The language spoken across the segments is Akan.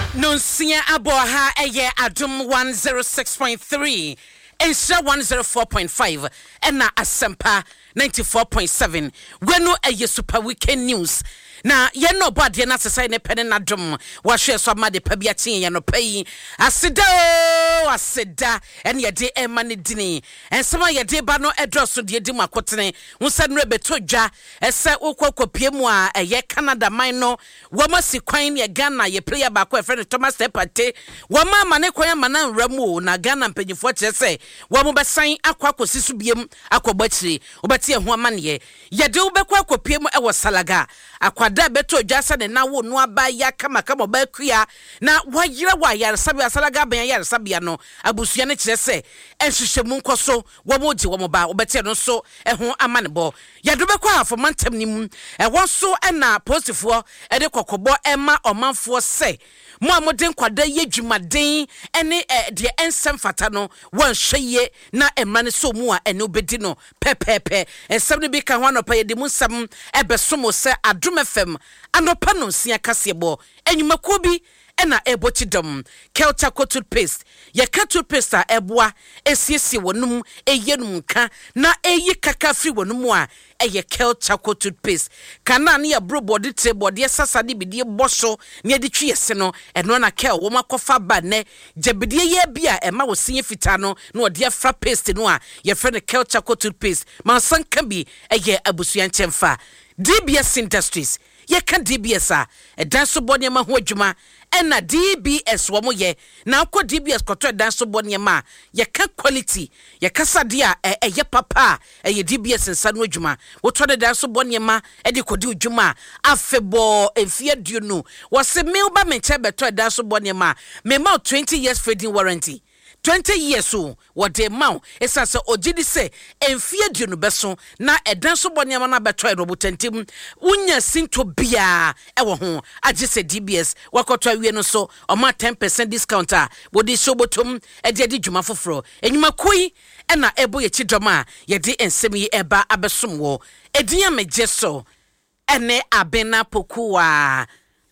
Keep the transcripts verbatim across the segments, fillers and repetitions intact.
Nonsia aboha eye adum one oh six point three, Ensha one oh four point five, Ena Asempa ninety-four point seven. Wenu eye super weekend news. Na ye no bad ye na sesai ne pene na dum wa hwe so ma de pa bia tin ye no payi aseda o aseda ene ye de ema ne dini ensema ye de ba no edroso de di makotene unsa no beto dwa ese ukokopie mu a ye Canada man no wo ma si kwan ye Ghana ye player ba ko e friend Thomas Tepate wo ma ma ne kwan ma na nramu na Ghana mpanyifo kire se wo mo besan akwa akosisu biem akobachiri obeti ehu amane ye ye de wo bekwa akopie mu e wo Salaga akwa da beto dwasa ne na wo no aba ya kama kama ba kua na wayira wa yar sabia Salaga ban yar sabia no abusua ne kire se enhwehwemu nkoso wo mo je wo mo ba obeti no so ehu amane bo ya do bekwa afo mantem nim e wo so na postifo e de kokobo ema omanfo se mo amoden kwada ye dwumaden ene de ensem fata no won hweye na emra ne so mu a ene obedi no pepepe ensem ne bi ka ho anopa ye de mu nsem ebesomo se Adum F M anopa no sia kasebo enwumakuo bi ena ebochidom Kelcha toothpaste ye ka toothpaste a eboa esiesie wonum eyenum nka na eyi kaka free wonum a eye Kelcha toothpaste kana na ya bro body tre body sasa de bidie boso na de twiese no eno na kel wo makofa ba ne jebidie ye bia ema wo sinye fita no na ode afra paste no a ye friend Kelcha toothpaste man sanka bi eye abusuan chemfa D B S Industries ye ka D B S a edanso bone ma ho adwuma ena D B S wo mo ye na akọ D B S koto edanso bone ma ye ka quality ye kasa de a eye papa eye D B S nsa no adwuma wo to de danso bone ma e de kodi adwuma afebo efie duonu wo se me ba me che beto edanso bone ma me ma twenty years trading warranty twenty years so what the amount is as ojidi say enfie duonu beso na edanso boniama na beto e robotentim unya sinto bia e wo ho age se D B S wakoto awie no so o ma ten percent discount a bodi so botom e de de dwuma foforo enwuma koi e na ebo ye chidoma ye de ensem yi eba abesom wo edinya mejeso ene abena pokuwa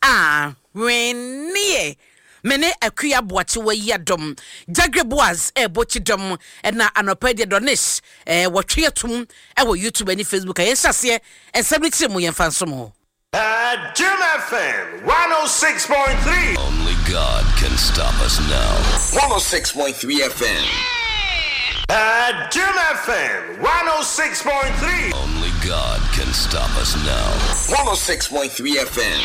a wennie mene akuya boache wa yadom Jagre Boaz e bochidom e na anopa de donish e wotwe atum e wo YouTube and Facebook e hyase e seventy mu yemfa nsomo Adum F M one oh six point three. Only God can stop us now. one oh six point three F M. Adum F M one oh six point three. Only God can stop us now. one oh six point three F M.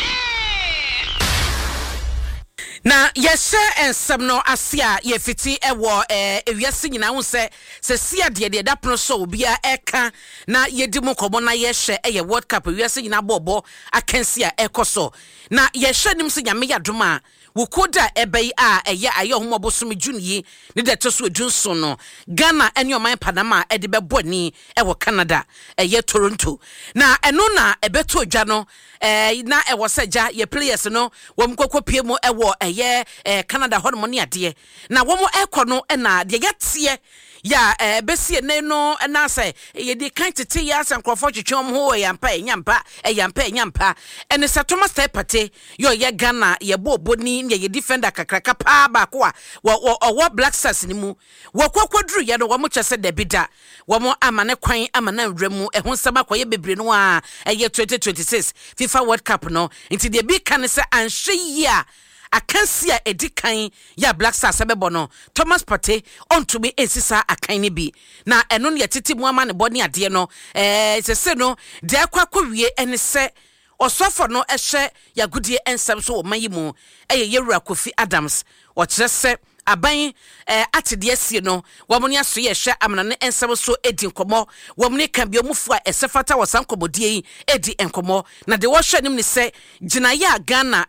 Na yeshe ensem no asia ye fiti ewo eh ewiase nyina hu se se sia de de da prono so bia eka na yedi mu komo na yeshe eye World Cup ewiase nyina bobo akansi a ekoso na yeshe nim se nyame yadoma wukoda ebei a eye aye homo bosom junyi ne de toso adwunso no Ghana ene oman Panama e de beboni ewo Canada eye Toronto na eno na ebeto dwa no eh na ewo seja ye players no wom kokopie mu ewo eye eh Canada hono ne ade na wom ekọ no na de yatie ya eh besie ne no na say ye di kan tete ya san krofo twetwom ho yampa enyampa eyampa enyampa ene sa Thomas Tepate yo ye Ghana ye boboni ne ye defender kakraka pa ba ko a wo Black Stars ni mu wo kwakwaduru ye no wo mo kyese da bida wo mo amane kwan amana nwramu ehun nsama koye bebre no a eye twenty twenty-six FIFA World Cup no nti de bi kan se anhwe ya akansi a edikan ya Black Stars abebo no Thomas Partey ontumi ensisa akan ne bi na eno ne yetiti mu ama ne boni ade no eh sese no de akwakowie ene se osofo no ehwe yagudie ensem so mayimu eye Yewura Kofi Adams o kyerese aban eh atede asie no womne aso ye hwe amana ne ensem so edi nkomo womne kan bi omufu a esefata wasan komodie edi enkomo na de wo hwe nim ne se gina ya Ghana